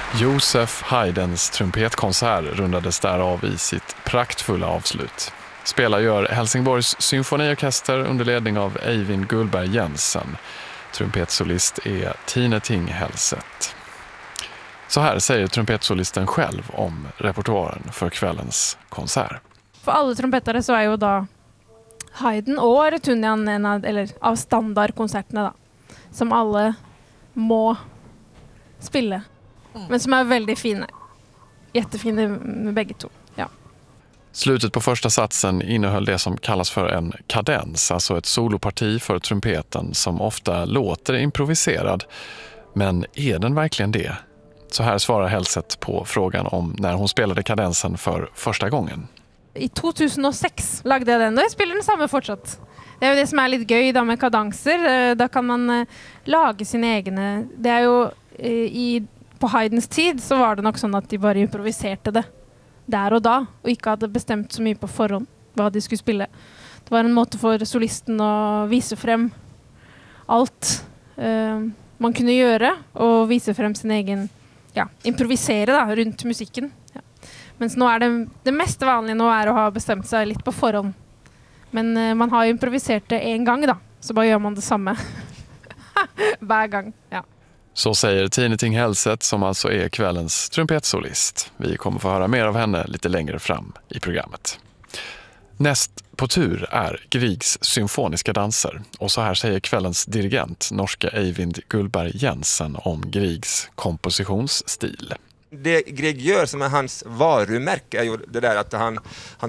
Joseph Haydns trumpetkonsert rundades där av i sitt praktfulla avslut. Spelar gör Helsingborgs symfoniorkester under ledning av Eivind Gullberg Jensen. Trumpetsolist är Tine Ting Hellset. Så här säger trumpetsolisten själv om repertoaren för kvällens konsert. För alla trumpetare så är ju då Haydn och Retunian en av standardkonserterna då, som alla må spela. Men som är väldigt fina. Jättefina med bägge två. Ja. Slutet på första satsen innehöll det som kallas för en kadens, alltså ett soloparti för trumpeten som ofta låter improviserad. Men är den verkligen det? Så här svarar Hellset på frågan om när hon spelade kadensen för första gången. I 2006 lagde jag den och jag spelar den samma fortsatt. Det är ju det som är lite göj då med kadenser. Då kan man laga sina egna. Det är ju på Haydns tid så var det nog så att de bara improviserade det där och då och inte hade bestämt så mycket på förhand vad de skulle spela. Det var en måte för solisten att visa fram allt man kunde göra och visa fram sin egen improvisera då, runt musiken. Ja. Men nu är det mest vanliga nu är att ha bestämt sig lite på förhand. Men man har ju improviserat det en gång då, så bara gör man det samma varje gång. Ja. Så säger Tine Ting Hellset som alltså är kvällens trumpetsolist. Vi kommer få höra mer av henne lite längre fram i programmet. Näst på tur är Griegs symfoniska danser. Och så här säger kvällens dirigent, norska Eivind Gullberg Jensen, om Griegs kompositionsstil. Det Grieg gör som är hans varumärke är ju det där att han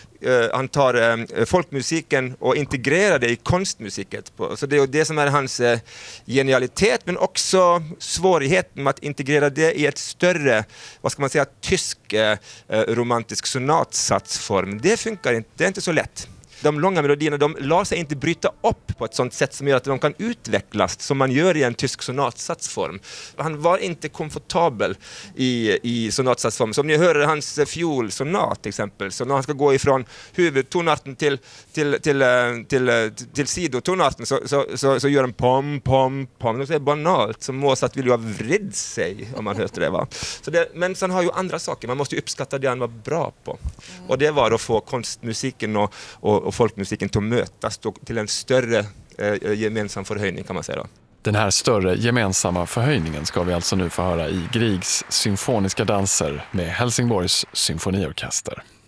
tar folkmusiken och integrerar det i konstmusiken. Så det är det som är hans genialitet, men också svårigheten med att integrera det i ett större, vad ska man säga, tysk romantisk sonatsatsform. Det funkar inte, det är inte så lätt. De långa melodierna, de lär sig inte bryta upp på ett sånt sätt som gör att de kan utvecklas som man gör i en tysk sonatsatsform. Han var inte komfortabel i sonatsatsform. Som ni hör hans fiolsonat till exempel, så när han ska gå ifrån huvudtonarten till sidotonarten så gör han pom, pom, pom. Det är banalt, som Mozart vill ju ha vridd sig om man hörde det, va? Men sen har ju andra saker, man måste ju uppskatta det han var bra på. Och det var att få konstmusiken och folkmusiken att mötas till en större gemensam förhöjning, kan man säga då. Den här större gemensamma förhöjningen ska vi alltså nu få höra i Griegs symfoniska danser med Helsingborgs symfoniorkester.